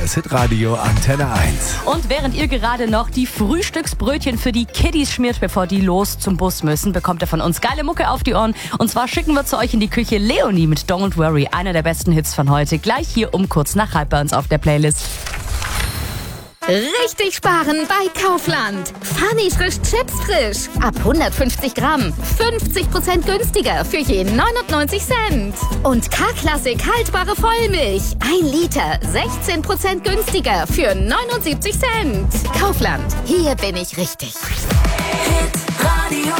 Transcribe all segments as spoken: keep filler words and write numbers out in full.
Das Hitradio Antenne eins. Und während ihr gerade noch die Frühstücksbrötchen für die Kiddies schmiert, bevor die los zum Bus müssen, bekommt ihr von uns geile Mucke auf die Ohren. Und zwar schicken wir zu euch in die Küche Leonie mit Don't Worry, einer der besten Hits von heute. Gleich hier um kurz nach halb bei uns auf der Playlist. Richtig sparen bei Kaufland. Funny frisch Chips frisch. Ab hundertfünfzig Gramm. fünfzig Prozent günstiger für je neunundneunzig Cent. Und K-Klassik haltbare Vollmilch. ein Liter. sechzehn Prozent günstiger für neunundsiebzig Cent. Kaufland. Hier bin ich richtig. Hitradio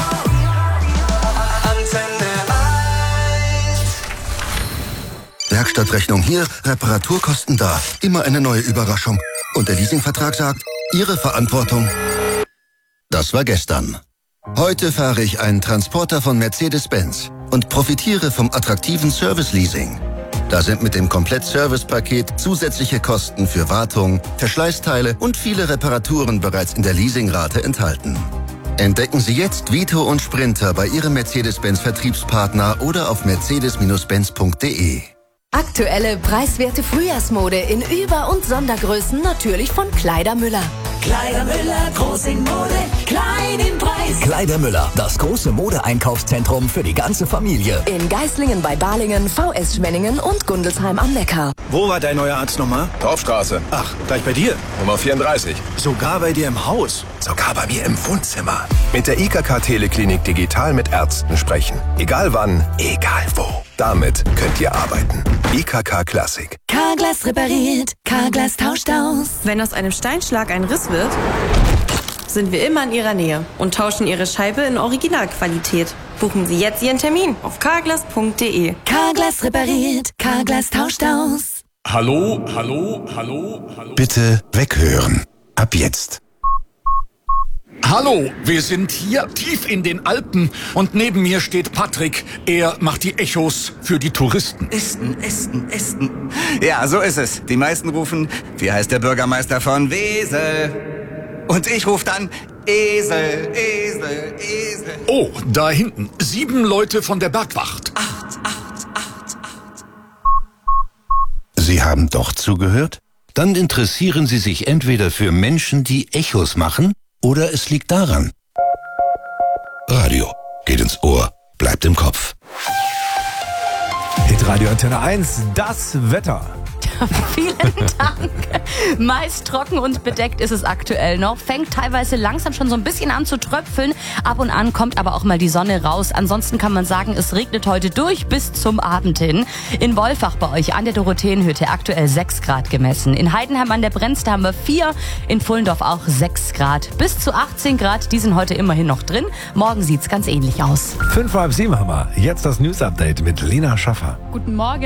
Antenne eins. Werkstattrechnung hier, Reparaturkosten da. Immer eine neue Überraschung. Und der Leasingvertrag sagt, Ihre Verantwortung. Das war gestern. Heute fahre ich einen Transporter von Mercedes-Benz und profitiere vom attraktiven Service-Leasing. Da sind mit dem Komplett-Service-Paket zusätzliche Kosten für Wartung, Verschleißteile und viele Reparaturen bereits in der Leasingrate enthalten. Entdecken Sie jetzt Vito und Sprinter bei Ihrem Mercedes-Benz-Vertriebspartner oder auf mercedes Benz punkt de. Aktuelle preiswerte Frühjahrsmode in Über- und Sondergrößen natürlich von Kleidermüller. Kleidermüller, groß in Mode, klein im Preis. Kleidermüller, das große Modeeinkaufszentrum für die ganze Familie. In Geislingen bei Balingen, V S Schwenningen und Gundelsheim am Neckar. Wo war dein neuer Arzt nochmal? Dorfstraße. Ach, gleich bei dir? Nummer vierunddreißig. Sogar bei dir im Haus? Sogar bei mir im Wohnzimmer. Mit der I K K Teleklinik digital mit Ärzten sprechen. Egal wann, egal wo. Damit könnt ihr arbeiten. I K K Klassik. Carglass repariert, Carglass tauscht aus. Wenn aus einem Steinschlag ein Riss wird, sind wir immer in Ihrer Nähe und tauschen Ihre Scheibe in Originalqualität. Buchen Sie jetzt Ihren Termin auf carglass punkt de. Carglass repariert, Carglass tauscht aus. Hallo, hallo, hallo, hallo. Bitte weghören. Ab jetzt. Hallo, wir sind hier tief in den Alpen und neben mir steht Patrick. Er macht die Echos für die Touristen. Esten, Esten, Esten. Ja, so ist es. Die meisten rufen, wie heißt der Bürgermeister von Wesel? Und ich rufe dann, Esel, Esel, Esel. Oh, da hinten, sieben Leute von der Bergwacht. Acht, acht, acht, acht. Sie haben doch zugehört? Dann interessieren Sie sich entweder für Menschen, die Echos machen, oder es liegt daran. Radio geht ins Ohr, bleibt im Kopf. Hitradio Antenne eins, das Wetter. Vielen Dank. Meist trocken und bedeckt ist es aktuell noch. Fängt teilweise langsam schon so ein bisschen an zu tröpfeln. Ab und an kommt aber auch mal die Sonne raus. Ansonsten kann man sagen, es regnet heute durch bis zum Abend hin. In Wolfach bei euch an der Dorotheenhütte aktuell sechs Grad gemessen. In Heidenheim an der Brenzte haben wir vier. In Pfullendorf auch sechs Grad. Bis zu achtzehn Grad, die sind heute immerhin noch drin. Morgen sieht's ganz ähnlich aus. Fünf vor halb sieben haben wir. Jetzt das News-Update mit Lena Schaffer. Guten Morgen.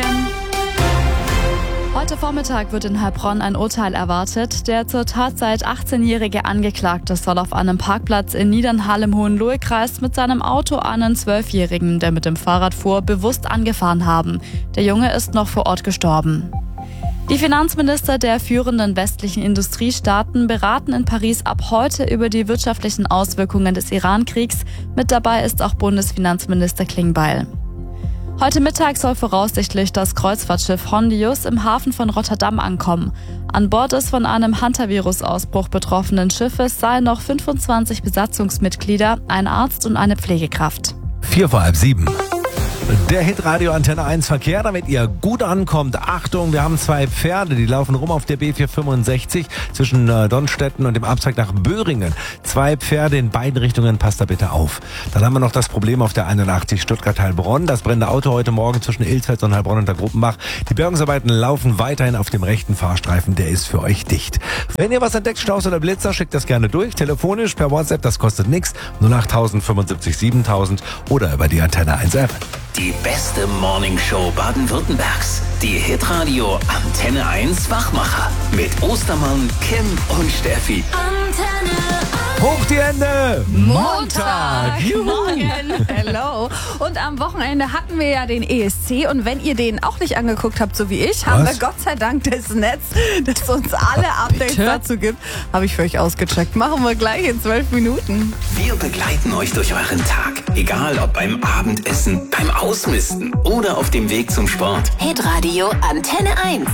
Heute Vormittag wird in Heilbronn ein Urteil erwartet. Der zur Tatzeit achtzehnjährige Angeklagte soll auf einem Parkplatz in Niedernhall im Hohenlohe-Kreis mit seinem Auto einen Zwölfjährigen, der mit dem Fahrrad fuhr, bewusst angefahren haben. Der Junge ist noch vor Ort gestorben. Die Finanzminister der führenden westlichen Industriestaaten beraten in Paris ab heute über die wirtschaftlichen Auswirkungen des Iran-Kriegs. Mit dabei ist auch Bundesfinanzminister Klingbeil. Heute Mittag soll voraussichtlich das Kreuzfahrtschiff Hondius im Hafen von Rotterdam ankommen. An Bord des von einem Hantavirus-Ausbruch betroffenen Schiffes seien noch fünfundzwanzig Besatzungsmitglieder, ein Arzt und eine Pflegekraft. Vier vor halb sieben. Der Hitradio Antenne eins Verkehr, damit ihr gut ankommt. Achtung, wir haben zwei Pferde, die laufen rum auf der B vierhundertfünfundsechzig zwischen äh, Donnstetten und dem Abzweig nach Böhringen. Zwei Pferde in beiden Richtungen, passt da bitte auf. Dann haben wir noch das Problem auf der einundachtzig Stuttgart-Heilbronn. Das brennende Auto heute Morgen zwischen Ilsfeld und Heilbronn unter Gruppenbach. Die Bergungsarbeiten laufen weiterhin auf dem rechten Fahrstreifen, der ist für euch dicht. Wenn ihr was entdeckt, Staus oder Blitzer, schickt das gerne durch. Telefonisch, per WhatsApp, das kostet nichts. null acht tausend fünfundsiebzig siebentausend oder über die Antenne eins App. Die beste Morningshow Baden-Württembergs. Die Hitradio Antenne eins Wachmacher. Mit Ostermann, Kim und Steffi. Antenne eins. Hoch die Hände! Montag! Morgen! Hello! Und am Wochenende hatten wir ja den E S C und wenn ihr den auch nicht angeguckt habt, so wie ich, haben Was? wir Gott sei Dank das Netz, das uns alle Updates Bitte? dazu gibt, habe ich für euch ausgecheckt. Machen wir gleich in zwölf Minuten. Wir begleiten euch durch euren Tag. Egal ob beim Abendessen, beim Ausmisten oder auf dem Weg zum Sport. Hitradio Antenne eins.